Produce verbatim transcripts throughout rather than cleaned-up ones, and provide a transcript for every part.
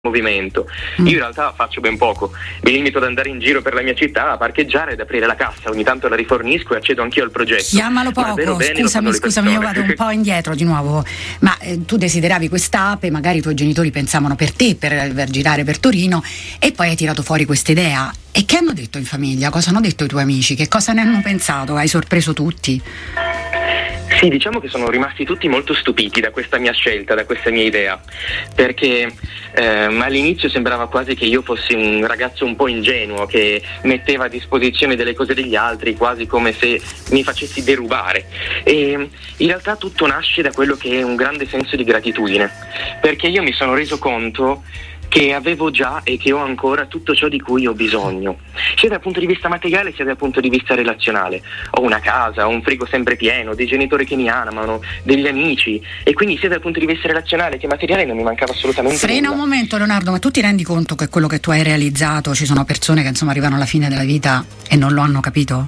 movimento. Io in realtà faccio ben poco, mi limito ad andare in giro per la mia città, a parcheggiare, ad aprire la cassa, ogni tanto la rifornisco e accedo anch'io al progetto. Chiamalo poco, scusami, scusami, io vado un po' indietro di nuovo, ma eh, tu desideravi quest'ape, magari i tuoi genitori pensavano per te, per, per girare per Torino, e poi hai tirato fuori questa idea. E che hanno detto in famiglia? Cosa hanno detto i tuoi amici? Che cosa ne hanno pensato? Hai sorpreso tutti? Sì, diciamo che sono rimasti tutti molto stupiti da questa mia scelta, da questa mia idea, perché ehm, all'inizio sembrava quasi che io fossi un ragazzo un po' ingenuo che metteva a disposizione delle cose degli altri quasi come se mi facessi derubare, e in realtà tutto nasce da quello che è un grande senso di gratitudine, perché io mi sono reso conto che avevo già e che ho ancora tutto ciò di cui ho bisogno, sia dal punto di vista materiale sia dal punto di vista relazionale. Ho una casa, ho un frigo sempre pieno, dei genitori che mi amano, degli amici, e quindi sia dal punto di vista relazionale che materiale non mi mancava assolutamente Frena nulla. un momento, Leonardo, ma tu ti rendi conto che quello che tu hai realizzato, ci sono persone che insomma arrivano alla fine della vita e non lo hanno capito?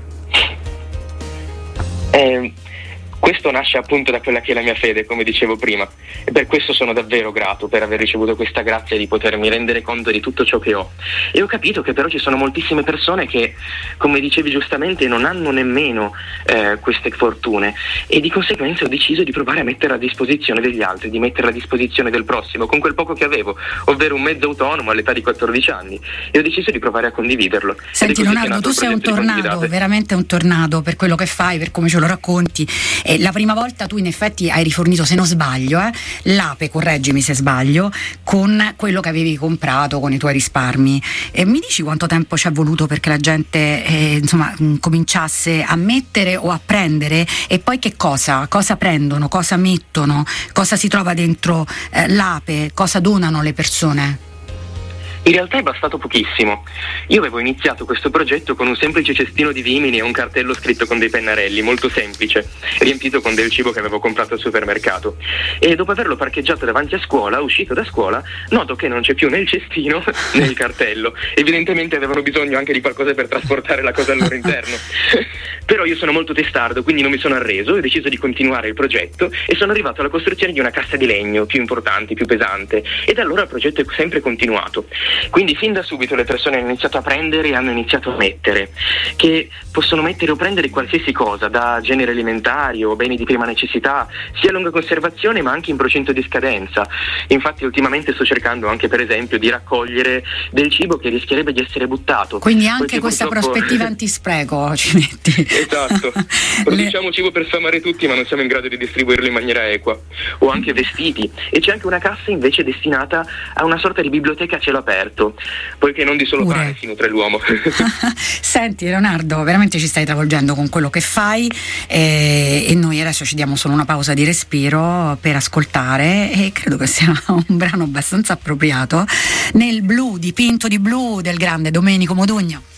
Eh, Questo nasce appunto da quella che è la mia fede, come dicevo prima, e per questo sono davvero grato per aver ricevuto questa grazia di potermi rendere conto di tutto ciò che ho. E ho capito che però ci sono moltissime persone che, come dicevi giustamente, non hanno nemmeno eh, queste fortune, e di conseguenza ho deciso di provare a metterla a disposizione degli altri, di metterla a disposizione del prossimo, con quel poco che avevo, ovvero un mezzo autonomo all'età di quattordici anni, e ho deciso di provare a condividerlo. Senti Leonardo, tu sei un tornado, veramente un tornado per quello che fai, per come ce lo racconti. E la prima volta tu in effetti hai rifornito, se non sbaglio, eh, l'ape, correggimi se sbaglio, con quello che avevi comprato con i tuoi risparmi. E mi dici quanto tempo ci è voluto perché la gente eh, insomma mh, cominciasse a mettere o a prendere, e poi che cosa? Cosa prendono? Cosa mettono? Cosa si trova dentro eh, l'ape? Cosa donano le persone? In realtà è bastato pochissimo. Io avevo iniziato questo progetto con un semplice cestino di vimini e un cartello scritto con dei pennarelli, molto semplice, riempito con del cibo che avevo comprato al supermercato. E dopo averlo parcheggiato davanti a scuola, uscito da scuola, noto che non c'è più né il cestino né il cartello. Evidentemente avevano bisogno anche di qualcosa per trasportare la cosa al loro interno. Però io sono molto testardo, quindi non mi sono arreso, ho deciso di continuare il progetto e sono arrivato alla costruzione di una cassa di legno più importante, più pesante, e da allora il progetto è sempre continuato. Quindi fin da subito le persone hanno iniziato a prendere e hanno iniziato a mettere, che possono mettere o prendere qualsiasi cosa, da generi alimentari o beni di prima necessità, sia a lunga conservazione ma anche in procinto di scadenza. Infatti ultimamente sto cercando anche per esempio di raccogliere del cibo che rischierebbe di essere buttato. Quindi anche questa purtroppo... prospettiva antispreco ci metti. Esatto, produciamo Le... cibo per sfamare tutti ma non siamo in grado di distribuirlo in maniera equa. O anche vestiti, e c'è anche una cassa invece destinata a una sorta di biblioteca a cielo aperto, poiché non di solo Pure. pane si nutre l'uomo. Senti Leonardo, veramente ci stai travolgendo con quello che fai, eh, e noi adesso ci diamo solo una pausa di respiro per ascoltare, e credo che sia un brano abbastanza appropriato, Nel blu, dipinto di blu, del grande Domenico Modugno.